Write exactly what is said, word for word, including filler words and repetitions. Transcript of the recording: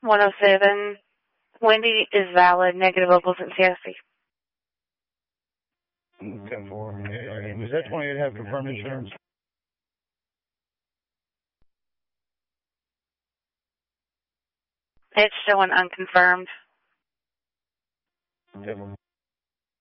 one oh seven. Wendy is valid. Negative Opal Saint Chassis. ten four. Was that twenty-eight have confirmed insurance? It's showing unconfirmed. Okay.